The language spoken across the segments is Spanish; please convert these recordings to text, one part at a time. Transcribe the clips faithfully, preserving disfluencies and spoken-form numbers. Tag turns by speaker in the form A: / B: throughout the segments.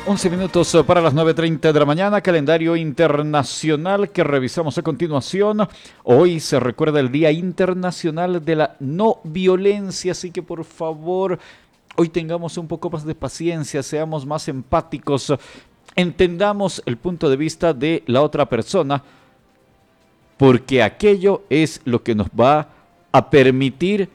A: once minutos para las nueve treinta de la mañana, calendario internacional que revisamos a continuación. Hoy se recuerda el Día Internacional de la No Violencia, así que por favor, hoy tengamos un poco más de paciencia, seamos más empáticos, entendamos el punto de vista de la otra persona, porque aquello es lo que nos va a permitir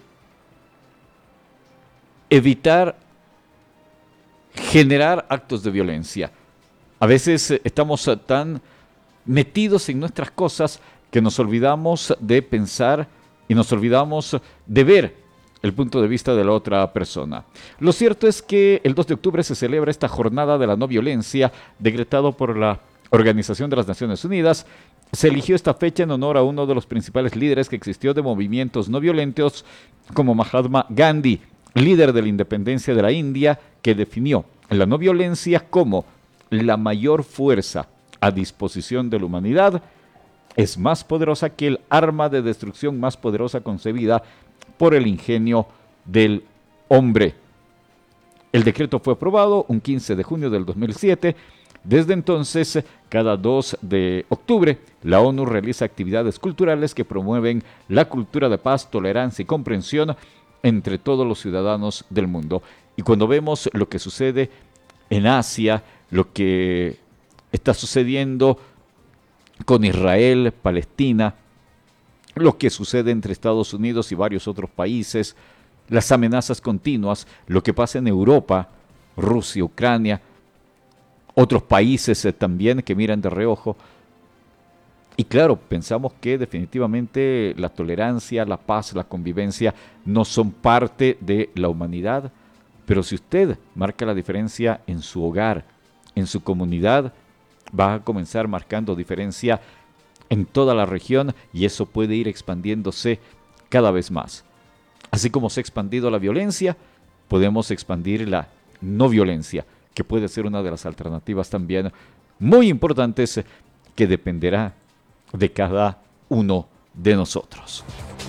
A: evitar generar actos de violencia. A veces eh, estamos eh, tan metidos en nuestras cosas que nos olvidamos de pensar y nos olvidamos de ver el punto de vista de la otra persona. Lo cierto es que el dos de octubre se celebra esta jornada de la no violencia decretado por la Organización de las Naciones Unidas. Se eligió esta fecha en honor a uno de los principales líderes que existió de movimientos no violentos como Mahatma Gandhi, líder de la independencia de la India, que definió la no violencia como la mayor fuerza a disposición de la humanidad. Es más poderosa que el arma de destrucción más poderosa concebida por el ingenio del hombre. El decreto fue aprobado un quince de junio del dos mil siete. Desde entonces, cada dos de octubre, la ONU realiza actividades culturales que promueven la cultura de paz, tolerancia y comprensión entre todos los ciudadanos del mundo. Y cuando vemos lo que sucede en Asia, lo que está sucediendo con Israel, Palestina, lo que sucede entre Estados Unidos y varios otros países, las amenazas continuas, lo que pasa en Europa, Rusia, Ucrania, otros países eh, también que miran de reojo. Y claro, pensamos que definitivamente la tolerancia, la paz, la convivencia no son parte de la humanidad. Pero si usted marca la diferencia en su hogar, en su comunidad, va a comenzar marcando diferencia en toda la región y eso puede ir expandiéndose cada vez más. Así como se ha expandido la violencia, podemos expandir la no violencia, que puede ser una de las alternativas también muy importantes que dependerá de cada uno de nosotros.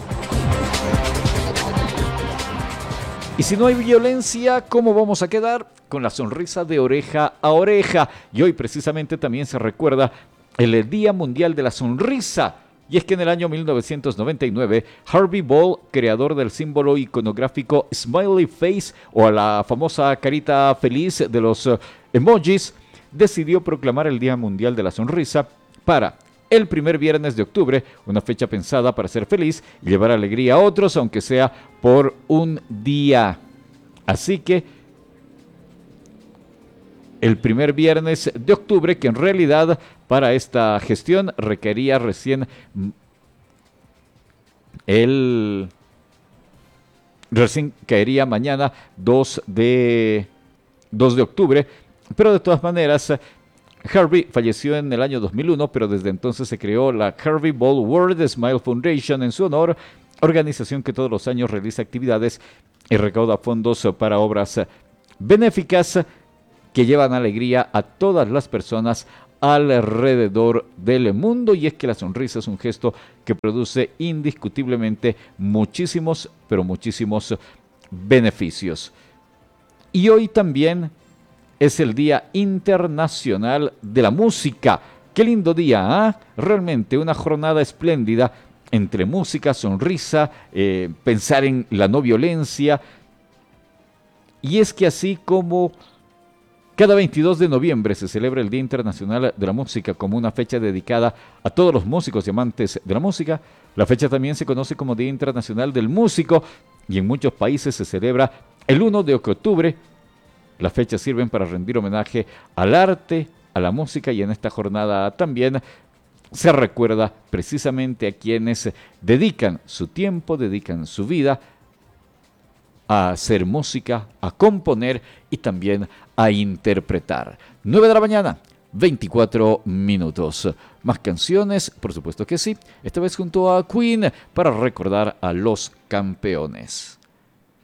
A: Y si no hay violencia, ¿cómo vamos a quedar? Con la sonrisa de oreja a oreja. Y hoy precisamente también se recuerda el Día Mundial de la Sonrisa. Y es que en el año mil novecientos noventa y nueve, Harvey Ball, creador del símbolo iconográfico Smiley Face, o a la famosa carita feliz de los uh, emojis, decidió proclamar el Día Mundial de la Sonrisa para el primer viernes de octubre, una fecha pensada para ser feliz y llevar alegría a otros, aunque sea por un día. Así que el primer viernes de octubre, que en realidad para esta gestión requería recién el recién caería mañana dos de octubre, pero de todas maneras Harvey falleció en el año dos mil uno, pero desde entonces se creó la Harvey Ball World Smile Foundation en su honor, organización que todos los años realiza actividades y recauda fondos para obras benéficas que llevan alegría a todas las personas alrededor del mundo. Y es que la sonrisa es un gesto que produce indiscutiblemente muchísimos, pero muchísimos beneficios. Y hoy también es el Día Internacional de la Música. ¡Qué lindo día! ¿eh? Realmente una jornada espléndida entre música, sonrisa, eh, pensar en la no violencia. Y es que así como cada veintidós de noviembre se celebra el Día Internacional de la Música como una fecha dedicada a todos los músicos y amantes de la música, la fecha también se conoce como Día Internacional del Músico y en muchos países se celebra el primero de octubre. Las fechas sirven para rendir homenaje al arte, a la música, y en esta jornada también se recuerda precisamente a quienes dedican su tiempo, dedican su vida a hacer música, a componer y también a interpretar. nueve de la mañana, veinticuatro minutos. Más canciones, por supuesto que sí, esta vez junto a Queen para recordar a los campeones.